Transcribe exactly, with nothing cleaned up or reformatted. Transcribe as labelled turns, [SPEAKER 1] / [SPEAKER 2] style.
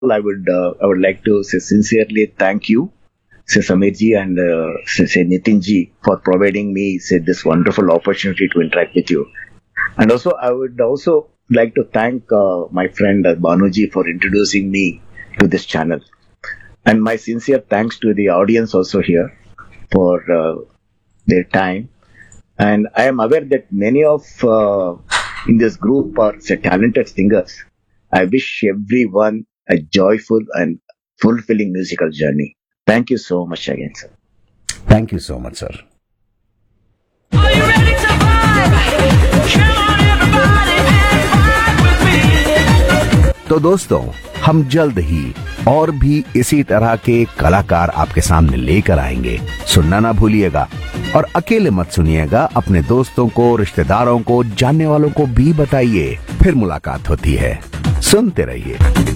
[SPEAKER 1] I would uh, I would like to say sincerely thank you, say Samir ji and uh, say, say Nitin ji for providing me say this wonderful opportunity to interact with you. And also I would also like to thank uh, my friend uh, Banuji for introducing me to this channel. And my sincere thanks to the audience also here for uh, their time. And I am aware that many of uh, in this group are say, talented singers. I wish everyone a joyful and fulfilling musical journey. Thank you so much again, sir.
[SPEAKER 2] Thank you so much, sir.
[SPEAKER 3] Are you ready to vibe? Come on everybody and vibe with me.
[SPEAKER 2] तो दोस्तों, हम जल्द ही और भी इसी तरह के कलाकार आपके सामने लेकर आएंगे। सुनना ना भूलिएगा और अकेले मत सुनिएगा, अपने दोस्तों को, रिश्तेदारों को, जानने वालों को भी बताइए। फिर मुलाकात होती है, सुनते रहिए।